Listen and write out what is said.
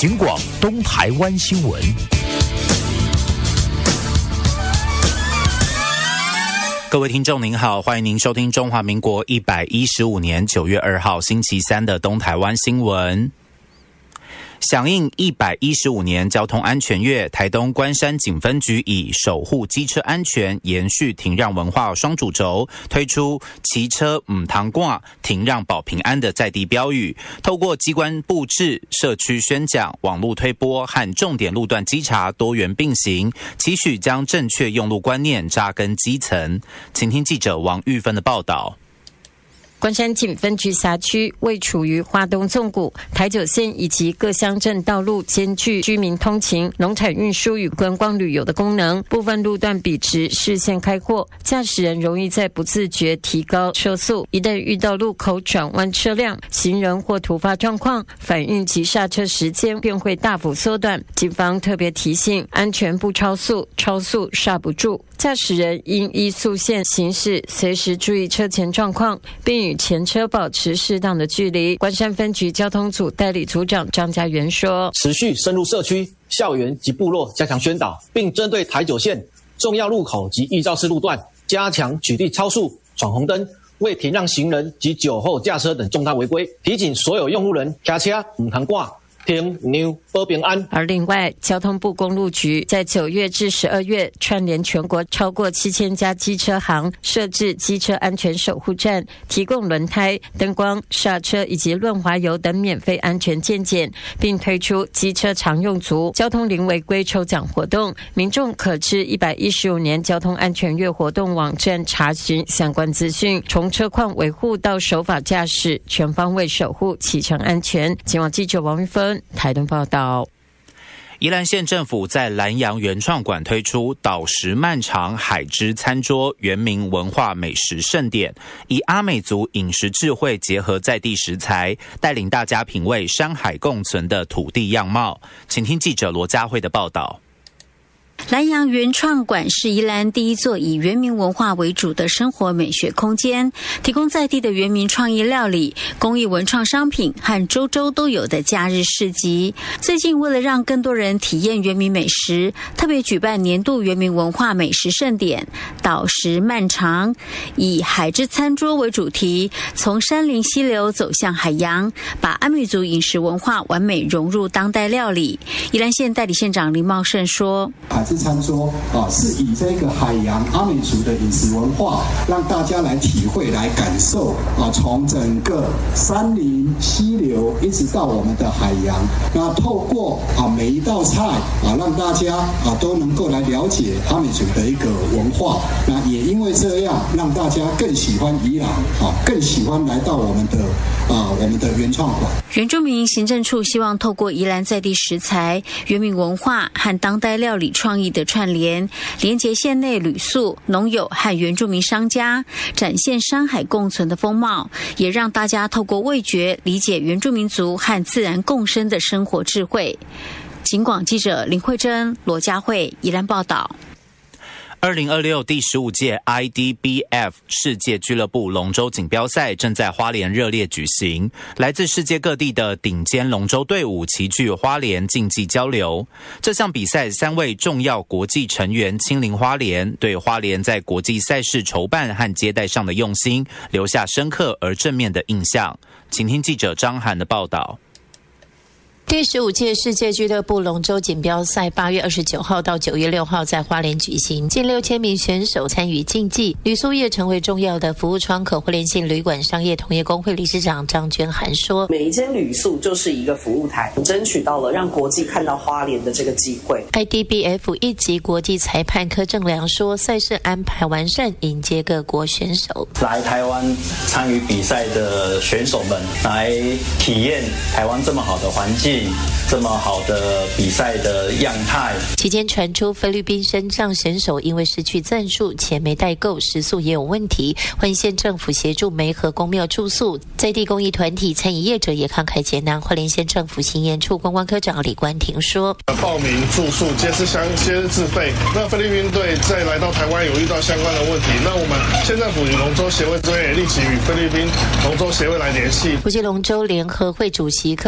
警广东台湾新闻。各位听众您好，欢迎您收听中华民国115年9月2号星期三的东台湾新闻。响应115年交通安全月，台东关山警分局以守护机车安全、延续停让文化双主轴，推出骑车唔通挂、停让保平安的在地标语，透过机关布置、社区宣讲、网络推播和重点路段稽查多元并行，期许将正确用路观念扎根基层。请听记者王玉芬的报道。 关山警分局辖区位处于花东纵谷、台九线以及各乡镇道路，兼具居民通勤、农产运输与观光旅游的功能。部分路段笔直，视线开阔，驾驶人容易在不自觉提高车速。一旦遇到路口转弯车辆、行人或突发状况，反应及刹车时间便会大幅缩短。警方特别提醒：安全不超速，超速刹不住。驾驶人应依速线行驶，随时注意车前状况，并与前车保持适当的距离。关山分局交通组代理组长张家元说： 持续深入社区、校园及部落加强宣导，并针对台九线重要路口及易肇事路段加强取缔超速、闯红灯、未停让行人及酒后驾车等重大违规，提醒所有用路人骑车唔通挂、停让保平安。 而另外，交通部公路局在9月至12月串联全国超过7000家机车行，设置机车安全守护站，提供轮胎、灯光、刹车以及润滑油等免费安全健检，并推出机车常用族交通零违规抽奖活动。民众可至115年交通安全月活动网站查询相关资讯，从车况维护到守法驾驶，全方位守护骑乘安全。警网记者王玉芬台东报道。 宜兰县政府在兰阳原创馆推出岛食漫长海之餐桌原民文化美食盛典，以阿美族饮食智慧结合在地食材，带领大家品味山海共存的土地样貌。请听记者罗佳慧的报道。 兰阳原创馆是宜兰第一座以原民文化为主的生活美学空间，提供在地的原民创意料理、工艺文创商品和周周都有的假日市集。最近为了让更多人体验原民美食，特别举办年度原民文化美食盛典岛食漫长，以海之餐桌为主题，从山林溪流走向海洋，把阿美族饮食文化完美融入当代料理。宜兰县代理县长林茂胜说： 海之餐桌是以这个海洋阿美族的饮食文化，让大家来体会、来感受从整个山林溪流一直到我们的海洋，那透过每一道菜让大家都能够来了解阿美族的一个文化。那也因为这样，让大家更喜欢宜兰，更喜欢来到我们的原创馆。 原住民行政处希望透过宜兰在地食材、原民文化和当代料理创意的串联，连结县内旅宿、农友和原住民商家，展现山海共存的风貌，也让大家透过味觉理解原住民族和自然共生的生活智慧。警广记者林慧珍、罗佳慧宜兰报道。 2026第15届 IDBF 世界俱乐部龙舟锦标赛正在花莲热烈举行，来自世界各地的顶尖龙舟队伍齐聚花莲竞技交流。这项比赛3位重要国际成员亲临花莲，对花莲在国际赛事筹办和接待上的用心留下深刻而正面的印象。请听记者张涵的报道。 第15届世界俱乐部龙舟锦标赛8月29号到9月6号在花莲举行，近6000名选手参与竞技。旅宿业成为重要的服务窗口。花莲县旅馆商业同业工会理事长张娟涵说： 每一间旅宿就是一个服务台，争取到了让国际看到花莲的这个机会。 IDBF 一级国际裁判柯正良说，赛事安排完善，迎接各国选手来台湾参与比赛的选手们来体验台湾这么好的环境，这么好的比赛的样态。 期间传出菲律宾身障选手因为失去赞助，钱没带够，食宿也有问题，欢迎县政府协助媒合公庙住宿。在地公益团体、餐饮业者也慷慨解囊。花莲县政府行研处观光科长李冠廷说： 报名住宿皆是自费。那菲律宾队在来到台湾有遇到相关的问题，那我们县政府与龙舟协会这边也立即与菲律宾龙舟协会来联系。 国际龙舟联合会主席